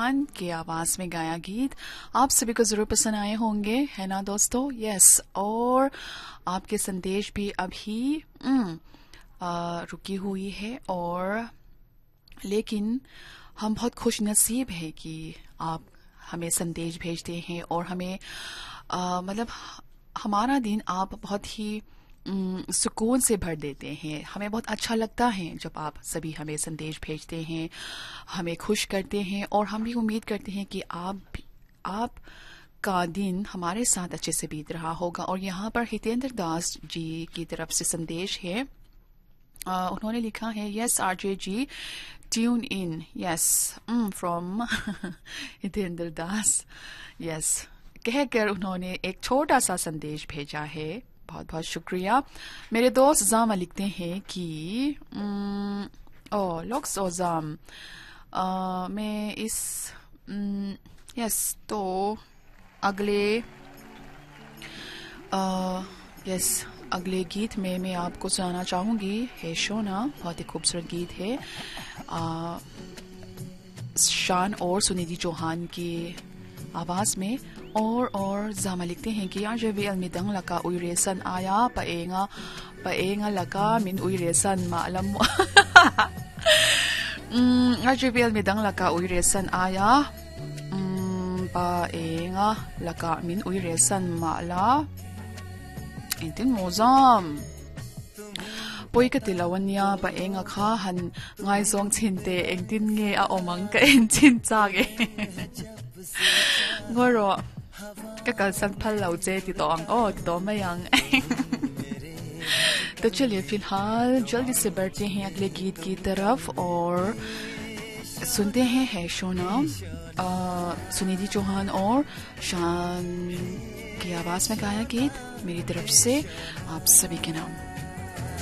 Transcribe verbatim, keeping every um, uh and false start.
चौहान की आवाज में गाया गीत आप सभी को जरूर पसंद आए होंगे, है ना दोस्तों? यस। और आपके संदेश भी अभी हम्म, आ, रुकी हुई है, और लेकिन हम बहुत खुश नसीब है कि आप हमें संदेश भेजते हैं और हमें आ, मतलब हमारा दिन आप बहुत ही उम, सुकून से भर देते हैं। हमें बहुत अच्छा लगता है जब आप सभी हमें संदेश भेजते हैं, हमें खुश करते हैं, और हम भी उम्मीद करते हैं कि आप भी आप का दिन हमारे साथ अच्छे से बीत रहा होगा। और यहाँ पर हितेंद्र दास जी की तरफ से संदेश है। Uh, उन्होंने लिखा है, yes RJ ji, tune in, yes from Hitendra Das, yes कहकर उन्होंने एक छोटा सा संदेश भेजा है। बहुत बहुत शुक्रिया। मेरे दोस्त जामा लिखते हैं कि um, ओ लॉक्स और जाम uh, मैं इस um, यस तो अगले uh, यस अगले गीत में मैं आपको सुनाना चाहूंगी है शोना। बहुत ही खूबसूरत गीत है, आ, शान और सुनिधि चौहान की आवाज में। और और जामा लिखते हैं कि आजवी अलमिदंग लका उइरेसन आया पाएंगा पाएंगा लका मिन उइरेसन मालम आजवी अलमिदंग लका उइरेसन आया पाएंगा लका मिन उइरेसन माला इंtin mozam poi ka tilawan ya pa enga kha han ngai zong chin te engtin nge a omang ka en chin cha ge ngoro ka kal san phal lau che ti to ang o ti to mayang तो चलिए फिलहाल जल्दी से बढ़ते हैं अगले गीत की तरफ और सुनते हैं है शोना सुनिधि चौहान और शान की आवाज में गाया गीत मेरी तरफ से आप सभी के नाम।